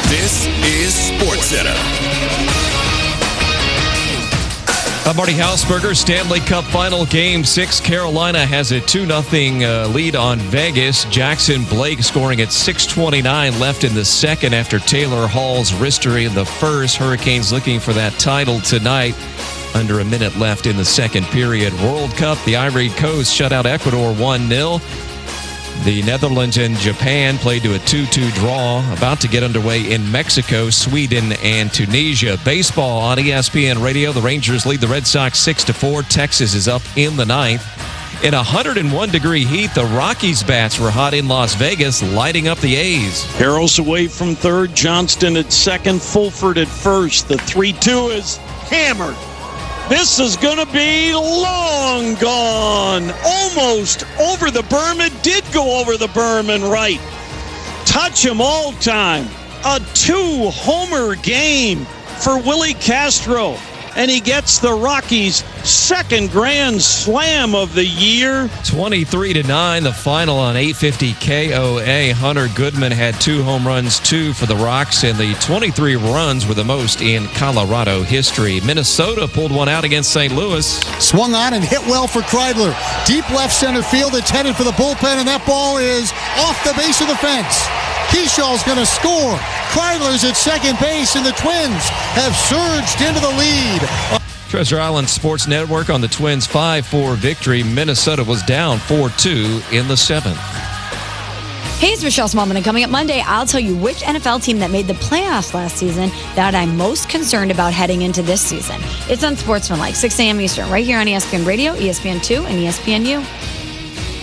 This is SportsCenter. I'm Marty Hausberger. Stanley Cup Final Game 6. Carolina has a 2-0 lead on Vegas. Jackson Blake scoring at 6:29 left in the second after Taylor Hall's wristery in the first. Hurricanes looking for that title tonight. Under a minute left in the second period. World Cup, the Ivory Coast shut out Ecuador 1-0. The Netherlands and Japan played to a 2-2 draw. About to get underway in Mexico, Sweden, and Tunisia. Baseball on ESPN Radio. The Rangers lead the Red Sox 6-4. Texas is up in the ninth. In 101-degree heat, the Rockies bats were hot in Las Vegas, lighting up the A's. Harrell's away from third. Johnston at second. Fulford at first. The 3-2 is hammered. This is going to be long gone. Almost over the berm. It did go over the berm and right. Touch 'em all time. A 2-homer game for Willie Castro. And he gets the Rockies' second grand slam of the year. 23-9, the final on 850 KOA. Hunter Goodman had 2 home runs, 2 for the Rocks, and the 23 runs were the most in Colorado history. Minnesota pulled one out against St. Louis. Swung on and hit well for Kreidler. Deep left center field. It's headed for the bullpen, and that ball is off the base of the fence. Keyshaw's going to score. Kreidler's at second base, and the Twins have surged into the lead. Treasure Island Sports Network on the Twins' 5-4 victory. Minnesota was down 4-2 in the seventh. Hey, it's Michelle Smallman, and coming up Monday, I'll tell you which NFL team that made the playoffs last season that I'm most concerned about heading into this season. It's on Sportsmanlike, 6 a.m. Eastern, right here on ESPN Radio, ESPN2, and ESPNU.